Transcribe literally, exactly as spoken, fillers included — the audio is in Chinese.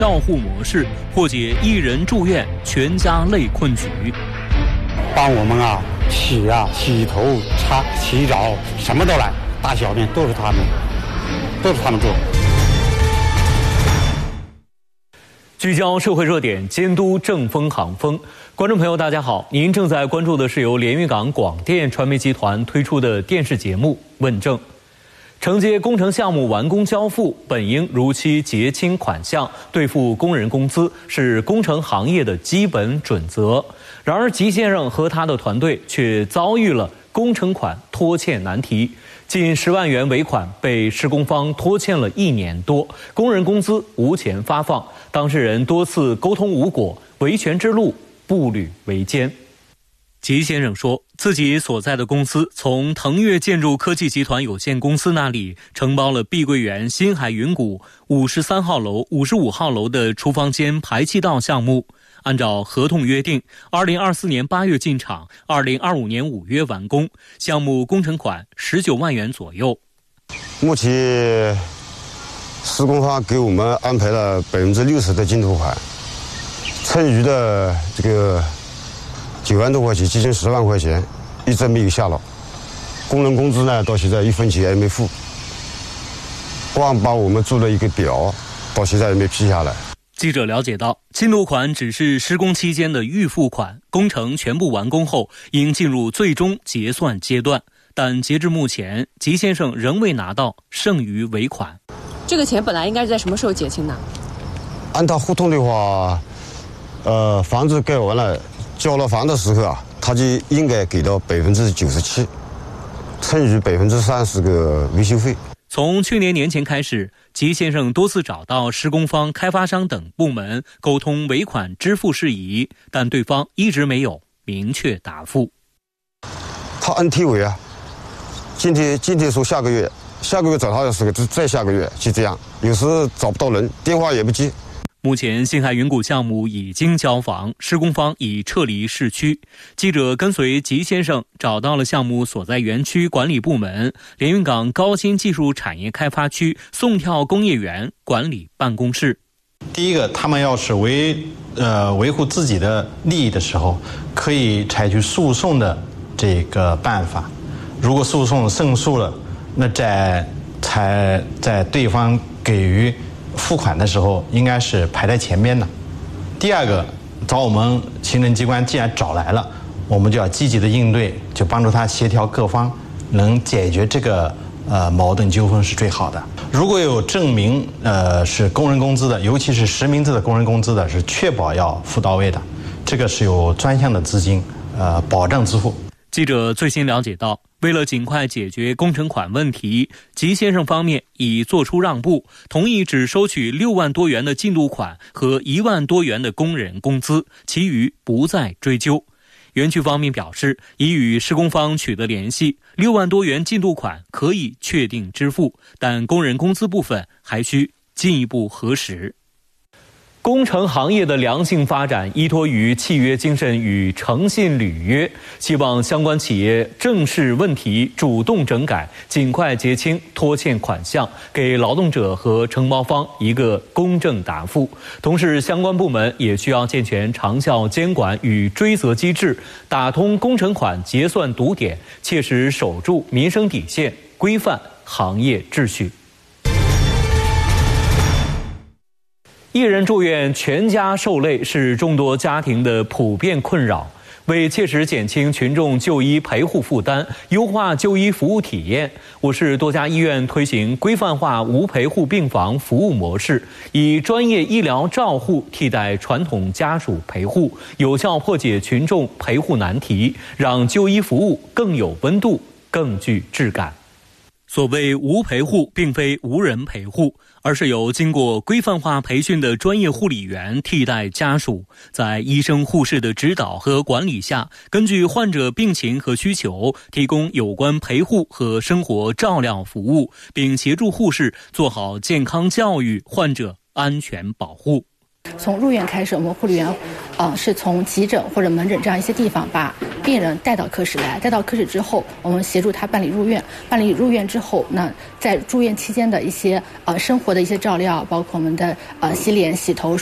照护模式，破解一人住院全家累困局。 帮我们啊洗啊洗头、擦洗澡，什么都来，大小便都是他们，都是他们做。 聚焦社会热点，监督正风行风。观众朋友，大家好，您正在关注的是由连云港广电传媒集团推出的电视节目《问政》。承接工程项目完工交付，本应如期结清款项，兑付工人工资，是工程行业的基本准则。然而，吉先生和他的团队却遭遇了工程款拖欠难题。近十万元尾款被施工方拖欠了一年多，工人工资无钱发放，当事人多次沟通无果，维权之路步履维艰。吉先生说，自己所在的公司从腾跃建筑科技集团有限公司那里承包了碧桂园新海云谷五十三号楼、五十五号楼的厨房间排气道项目。按照合同约定，二零二四年八月进场，二零二五年五月完工，项目工程款十九万元左右。 目前施工方给我们安排了百分之六十的进度款，剩余的这个九万多块钱，接近十万块钱，一直没有下落。工人工资呢，到现在一分钱也没付，光帮我们做了一个表，到现在也没批下来。 记者了解到，进度款只是施工期间的预付款，工程全部完工后应进入最终结算阶段。但截至目前，吉先生仍未拿到剩余尾款。 这个钱本来应该是在什么时候结清呢？ 按他合同的话，呃，房子盖完了，交了房的时候啊，他就应该给到百分之九十七，剩余百分之三十个维修费。 从去年年前开始，吉先生多次找到施工方、开发商等部门沟通尾款支付事宜，但对方一直没有明确答复。 他按天尾啊，今天今天说下个月，下个月找他的时候再下个月，就这样，有时找不到人，电话也不接。 目前新海云谷项目已经交房，施工方已撤离市区。记者跟随吉先生找到了项目所在园区管理部门连云港高新技术产业开发区宋跳工业园管理办公室。 第一个，他们要是维呃维护自己的利益的时候，可以采取诉讼的这个办法。如果诉讼胜诉了，那在才在对方给予付款的时候应该是排在前面的。第二个，找我们行政机关既然找来了，我们就要积极的应对，就帮助他协调各方，能解决这个呃矛盾纠纷是最好的。如果有证明呃是工人工资的，尤其是实名制的工人工资的，是确保要付到位的，这个是有专项的资金呃保证支付。 记者最新了解到，为了尽快解决工程款问题，吉先生方面已做出让步，同意只收取六万多元的进度款和一万多元的工人工资，其余不再追究。园区方面表示，已与施工方取得联系，六万多元进度款可以确定支付，但工人工资部分还需进一步核实。工程行业的良性发展依托于契约精神与诚信履约，希望相关企业正视问题，主动整改，尽快结清拖欠款项，给劳动者和承包方一个公正答复。同时，相关部门也需要健全长效监管与追责机制，打通工程款结算堵点，切实守住民生底线，规范行业秩序。一人住院，全家受累是众多家庭的普遍困扰。为切实减轻群众就医陪护负担，优化就医服务体验，我市多家医院推行规范化无陪护病房服务模式，以专业医疗照护替代传统家属陪护，有效破解群众陪护难题，让就医服务更有温度、更具质感。所谓无陪护，并非无人陪护，而是由经过规范化培训的专业护理员替代家属，在医生护士的指导和管理下，根据患者病情和需求，提供有关陪护和生活照料服务，并协助护士做好健康教育、患者安全保护。 从入院开始，我们护理员，呃，是从急诊或者门诊这样一些地方把病人带到科室来，带到科室之后，我们协助他办理入院。办理入院之后，那在住院期间的一些呃生活的一些照料，包括我们的呃洗脸、洗头。